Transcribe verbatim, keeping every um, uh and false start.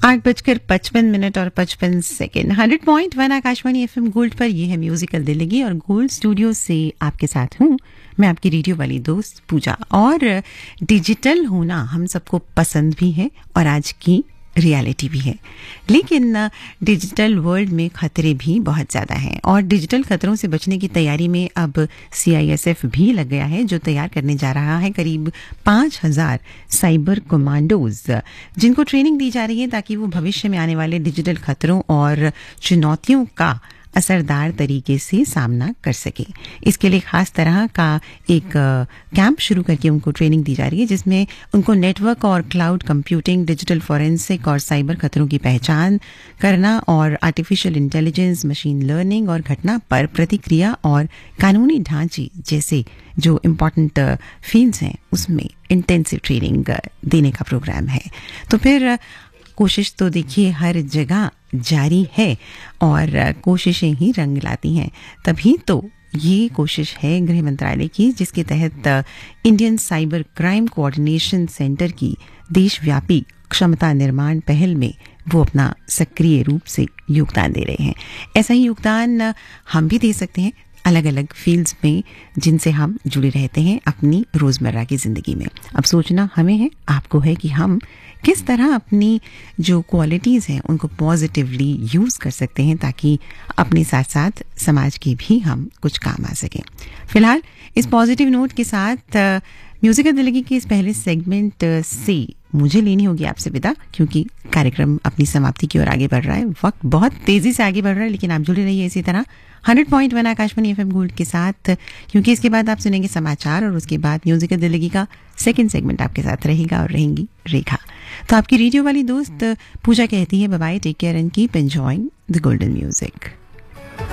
आठ बजकर पचपन मिनट और पचपन second hundred point one Akashvani FM gold पर ये है म्यूजिकल दिल्ली और गोल्ड स्टूडियो से आपके साथ हूँ मैं आपकी रेडियो वाली दोस्त पूजा। और डिजिटल होना हम सबको पसंद भी है और आज की रियलिटी भी है, लेकिन डिजिटल वर्ल्ड में खतरे भी बहुत ज़्यादा हैं और डिजिटल खतरों से बचने की तैयारी में अब सी आई एस एफ भी लग गया है, जो तैयार करने जा रहा है करीब पाँच हज़ार साइबर कमांडोज, जिनको ट्रेनिंग दी जा रही है ताकि वो भविष्य में आने वाले डिजिटल खतरों और चुनौतियों का असरदार तरीके से सामना कर सके। इसके लिए खास तरह का एक कैंप शुरू करके उनको ट्रेनिंग दी जा रही है, जिसमें उनको नेटवर्क और क्लाउड कंप्यूटिंग, डिजिटल फॉरेंसिक और साइबर खतरों की पहचान करना और आर्टिफिशियल इंटेलिजेंस, मशीन लर्निंग और घटना पर प्रतिक्रिया और कानूनी ढांचे जैसे जो इम्पॉर्टेंट फील्ड्स हैं उसमें इंटेंसिव ट्रेनिंग देने का प्रोग्राम है। तो फिर कोशिश तो देखिए हर जगह जारी है और कोशिशें ही रंग लाती हैं। तभी तो ये कोशिश है गृह मंत्रालय की, जिसके तहत Indian cyber crime coordination centre की देशव्यापी क्षमता निर्माण पहल में वो अपना सक्रिय रूप से योगदान दे रहे हैं। ऐसा ही योगदान हम भी दे सकते हैं अलग अलग फील्ड्स में जिनसे हम जुड़े रहते हैं अपनी रोज़मर्रा की ज़िंदगी में। अब सोचना हमें है, आपको है कि हम किस तरह अपनी जो क्वालिटीज़ हैं उनको पॉजिटिवली यूज़ कर सकते हैं ताकि अपने साथ साथ समाज के भी हम कुछ काम आ सकें। फिलहाल इस पॉजिटिव नोट के साथ म्यूजिकल दिल्ली के इस पहले सेगमेंट से मुझे लेनी होगी आपसे विदा, क्योंकि कार्यक्रम अपनी समाप्ति की ओर आगे बढ़ रहा है। वक्त बहुत तेज़ी से आगे बढ़ रहा है, लेकिन आप जुड़े रहिए इसी तरह hundred point one Akashvani FM gold के साथ, क्योंकि इसके बाद आप सुनेंगे समाचार और उसके बाद म्यूजिकल दिल्ली का सेकंड सेगमेंट आपके साथ रहेगा और रहेंगी रेखा। तो आपकी रेडियो वाली दोस्त पूजा कहती है bye bye, take care and keep enjoying the golden music.